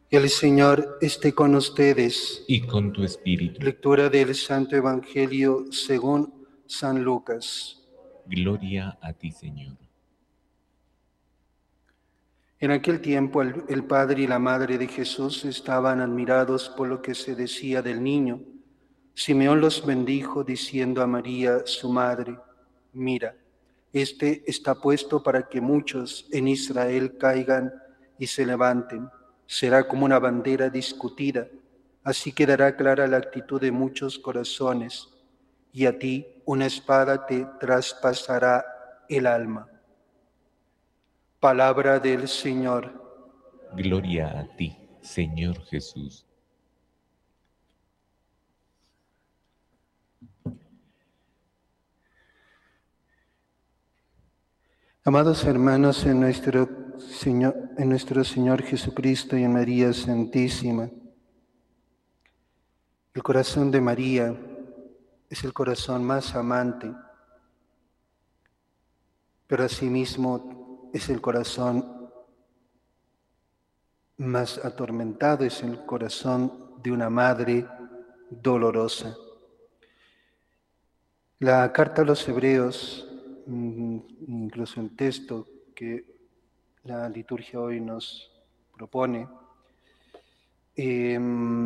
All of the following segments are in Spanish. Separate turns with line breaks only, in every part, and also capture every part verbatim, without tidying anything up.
El Señor esté con ustedes.
Y con tu espíritu.
Lectura del Santo Evangelio según San Lucas.
Gloria a ti, Señor.
En aquel tiempo el, el padre y la madre de Jesús estaban admirados por lo que se decía del niño. Simeón los bendijo diciendo a María, su madre: mira, este está puesto para que muchos en Israel caigan y se levanten. Será como una bandera discutida. Así quedará clara la actitud de muchos corazones, y a ti una espada te traspasará el alma. Palabra del Señor.
Gloria a ti, Señor Jesús.
Amados hermanos, en nuestro Señor, en nuestro Señor Jesucristo y en María Santísima, el corazón de María es el corazón más amante, pero asimismo es el corazón más atormentado, es el corazón de una madre dolorosa. La carta a los Hebreos, incluso el texto que la liturgia hoy nos propone, eh,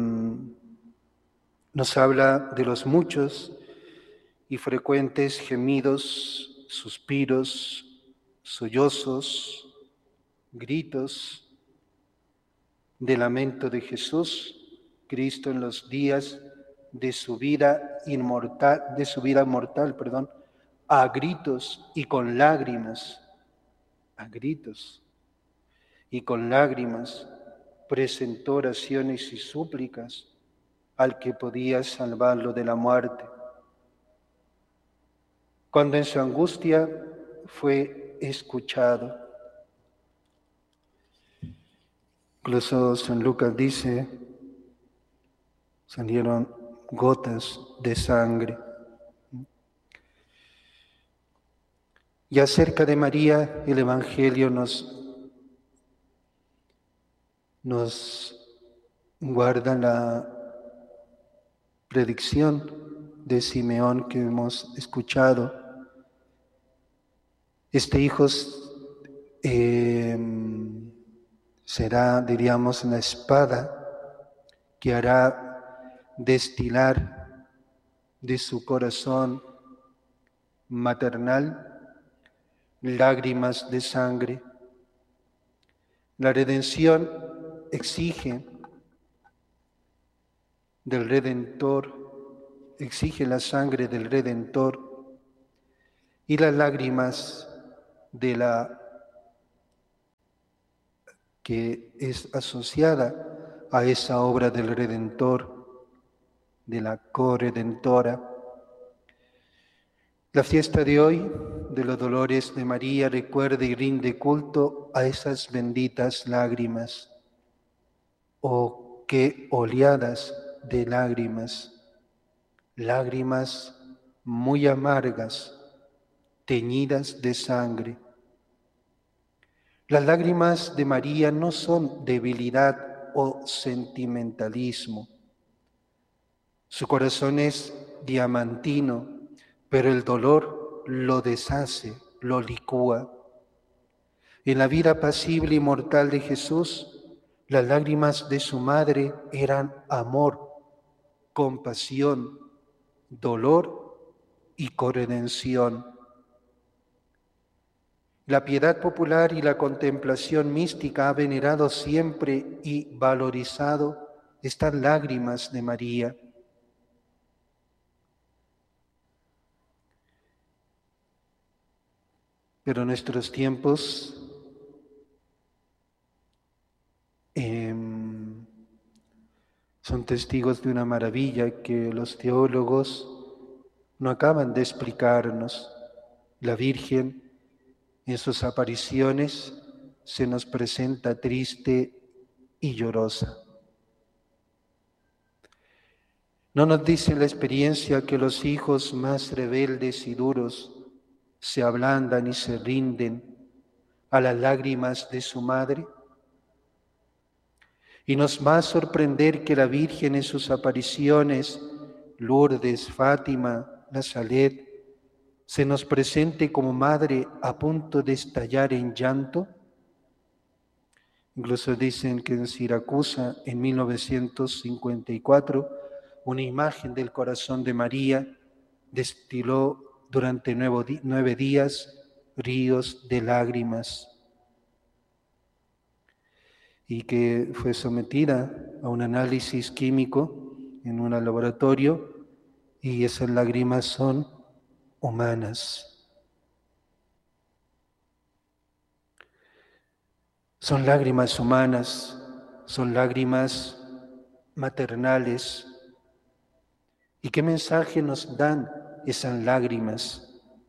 nos habla de los muchos y frecuentes gemidos, suspiros, sollozos, gritos de lamento de Jesús, Cristo en los días de su vida inmortal, de su vida mortal, perdón, a gritos y con lágrimas, a gritos y con lágrimas presentó oraciones y súplicas al que podía salvarlo de la muerte. Cuando en su angustia fue escuchado. Incluso San Lucas dice, salieron gotas de sangre. Y acerca de María, el Evangelio nos, nos guarda la predicción de Simeón que hemos escuchado. Este hijo eh, será, diríamos, la espada que hará destilar de su corazón maternal lágrimas de sangre. La redención exige del Redentor, exige la sangre del Redentor y las lágrimas de la que es asociada a esa obra del Redentor, de la corredentora. La fiesta de hoy de los dolores de María recuerda y rinde culto a esas benditas lágrimas. Oh, qué oleadas de lágrimas, lágrimas muy amargas, teñidas de sangre. Las lágrimas de María no son debilidad o sentimentalismo. Su corazón es diamantino, pero el dolor lo deshace, lo licúa. En la vida pasible y mortal de Jesús, las lágrimas de su madre eran amor, compasión, dolor y corredención. La piedad popular y la contemplación mística ha venerado siempre y valorizado estas lágrimas de María. Pero nuestros tiempos eh, son testigos de una maravilla que los teólogos no acaban de explicarnos. La Virgen en sus apariciones se nos presenta triste y llorosa. ¿No nos dice la experiencia que los hijos más rebeldes y duros se ablandan y se rinden a las lágrimas de su madre? Y nos va a sorprender que la Virgen en sus apariciones, Lourdes, Fátima, Nazaret, se nos presente como madre a punto de estallar en llanto. Incluso dicen que en Siracusa, en mil novecientos cincuenta y cuatro, una imagen del corazón de María destiló durante nueve días ríos de lágrimas, y que fue sometida a un análisis químico en un laboratorio, y esas lágrimas son humanas. Son lágrimas humanas, son lágrimas maternales. ¿Y qué mensaje nos dan esas lágrimas?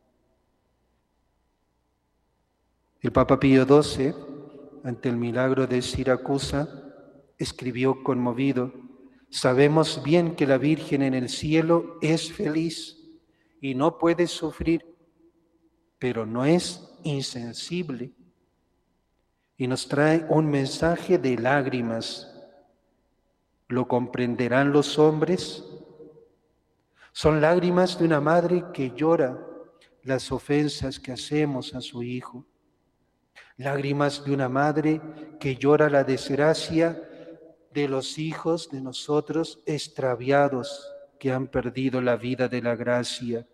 El Papa Pío doce, ante el milagro de Siracusa, escribió conmovido: sabemos bien que la Virgen en el cielo es feliz y no puede sufrir, pero no es insensible. Y nos trae un mensaje de lágrimas. ¿Lo comprenderán los hombres? Son lágrimas de una madre que llora las ofensas que hacemos a su hijo. Lágrimas de una madre que llora la desgracia de los hijos de nosotros extraviados que han perdido la vida de la gracia.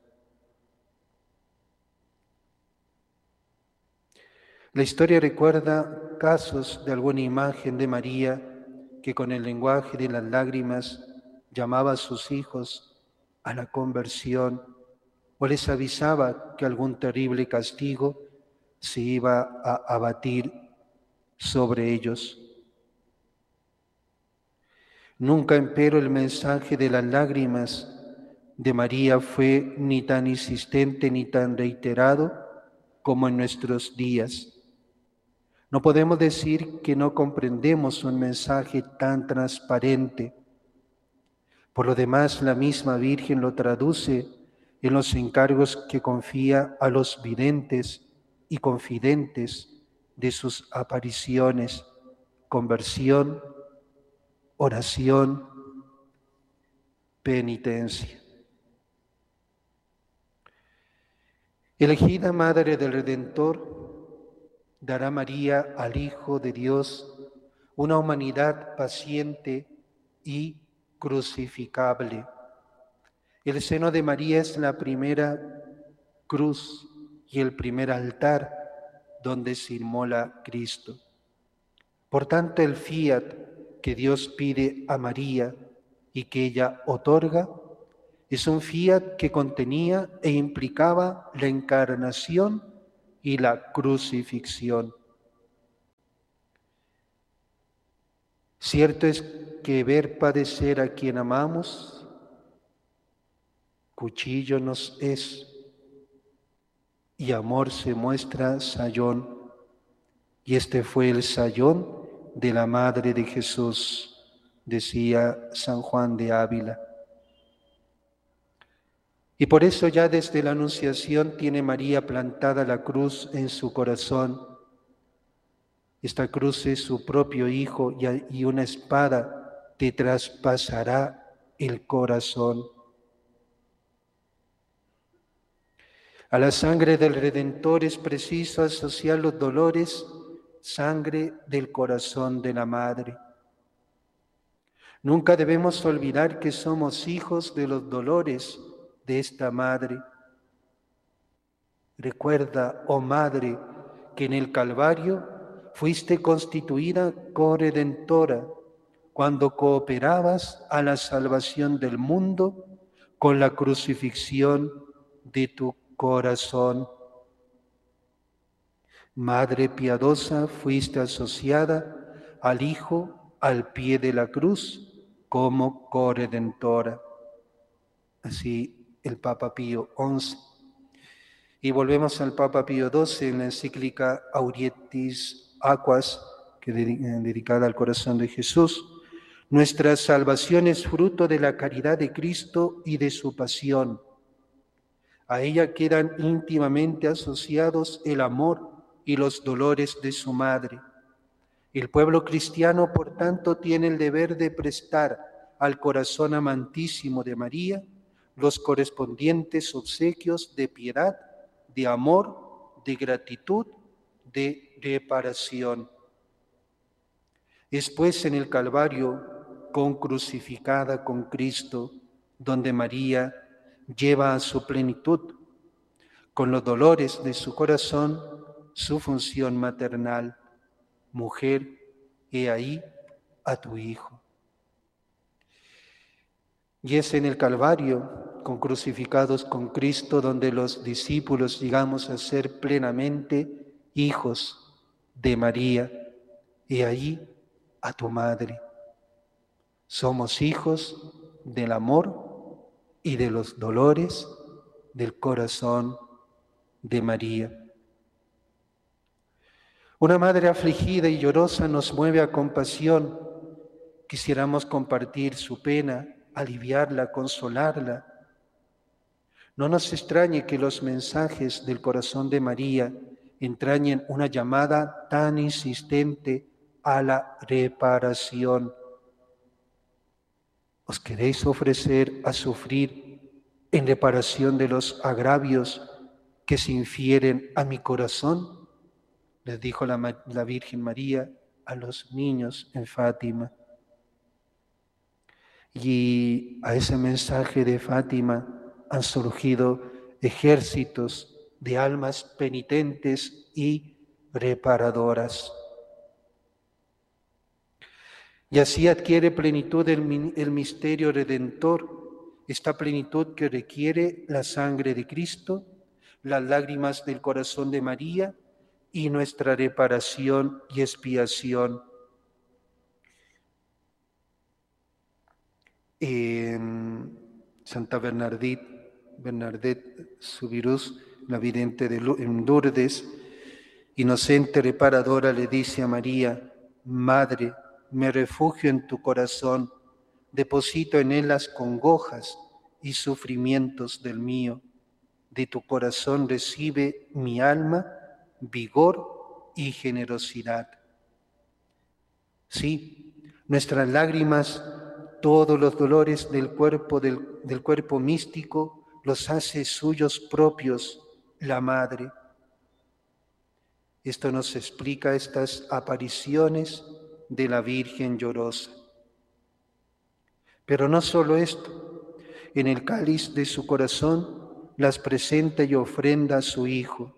La historia recuerda casos de alguna imagen de María que con el lenguaje de las lágrimas llamaba a sus hijos a la conversión o les avisaba que algún terrible castigo se iba a abatir sobre ellos. Nunca, empero, el mensaje de las lágrimas de María fue ni tan insistente ni tan reiterado como en nuestros días. No podemos decir que no comprendemos un mensaje tan transparente. Por lo demás, la misma Virgen lo traduce en los encargos que confía a los videntes y confidentes de sus apariciones: conversión, oración, penitencia. Elegida Madre del Redentor, dará María al Hijo de Dios una humanidad paciente y crucificable. El seno de María es la primera cruz y el primer altar donde se inmola Cristo. Por tanto, el fiat que Dios pide a María y que ella otorga es un fiat que contenía e implicaba la encarnación y la crucifixión. Cierto es que ver padecer a quien amamos, cuchillo nos es, y amor se muestra sayón, y este fue el sayón de la Madre de Jesús, decía San Juan de Ávila. Y por eso ya desde la Anunciación tiene María plantada la cruz en su corazón. Esta cruz es su propio Hijo, y una espada te traspasará el corazón. A la sangre del Redentor es preciso asociar los dolores, sangre del corazón de la Madre. Nunca debemos olvidar que somos hijos de los dolores de esta Madre. Recuerda, oh Madre, que en el Calvario fuiste constituida corredentora cuando cooperabas a la salvación del mundo con la crucifixión de tu corazón. Madre piadosa, fuiste asociada al Hijo al pie de la cruz como corredentora. Así el Papa Pío once. Y volvemos al Papa Pío doce en la encíclica Aurietis Aquas, que es dedicada al corazón de Jesús. Nuestra salvación es fruto de la caridad de Cristo y de su pasión. A ella quedan íntimamente asociados el amor y los dolores de su madre. El pueblo cristiano, por tanto, tiene el deber de prestar al corazón amantísimo de María los correspondientes obsequios de piedad, de amor, de gratitud, de reparación. Es pues en el Calvario, concrucificada con Cristo, donde María lleva a su plenitud, con los dolores de su corazón, su función maternal. Mujer, he ahí a tu Hijo. Y es en el Calvario, con crucificados con Cristo, donde los discípulos llegamos a ser plenamente hijos de María. He ahí a tu Madre. Somos hijos del amor y de los dolores del corazón de María. Una madre afligida y llorosa nos mueve a compasión. Quisiéramos compartir su pena, aliviarla, consolarla. No nos extrañe que los mensajes del corazón de María entrañen una llamada tan insistente a la reparación. ¿Os queréis ofrecer a sufrir en reparación de los agravios que se infieren a mi corazón? Les dijo la, la Virgen María a los niños en Fátima. Y a ese mensaje de Fátima han surgido ejércitos de almas penitentes y reparadoras. Y así adquiere plenitud el, el misterio redentor, esta plenitud que requiere la sangre de Cristo, las lágrimas del corazón de María y nuestra reparación y expiación. Eh, Santa Bernadette, Bernadette Subirús, la vidente de Lourdes, inocente reparadora, le dice a María: Madre, me refugio en tu corazón, deposito en él las congojas y sufrimientos del mío. De tu corazón recibe mi alma vigor y generosidad. Sí, nuestras lágrimas, todos los dolores del cuerpo, del, del cuerpo místico, los hace suyos propios la Madre. Esto nos explica estas apariciones de la Virgen llorosa. Pero no solo esto, en el cáliz de su corazón las presenta y ofrenda a su Hijo.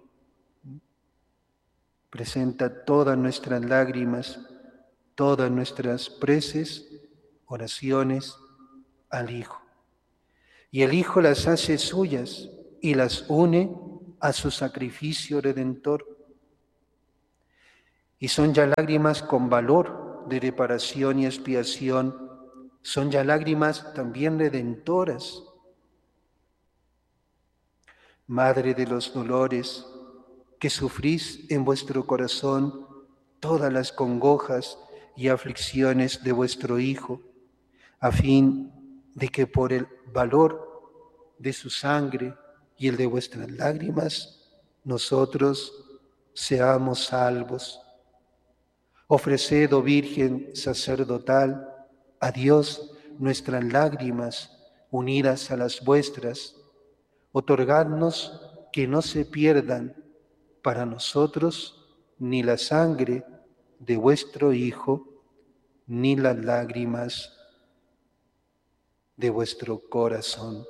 Presenta todas nuestras lágrimas, todas nuestras preces, oraciones al Hijo. Y el Hijo las hace suyas y las une a su sacrificio redentor. Y son ya lágrimas con valor de reparación y expiación, son ya lágrimas también redentoras. Madre de los dolores, que sufrís en vuestro corazón todas las congojas y aflicciones de vuestro Hijo, a fin de que por el valor de su sangre y el de vuestras lágrimas, nosotros seamos salvos. Ofreced, oh Virgen sacerdotal, a Dios nuestras lágrimas unidas a las vuestras. Otorgadnos que no se pierdan para nosotros ni la sangre de vuestro Hijo, ni las lágrimas de vuestro corazón.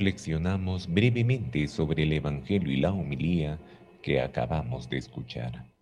Reflexionamos brevemente sobre el Evangelio y la homilía que acabamos de escuchar.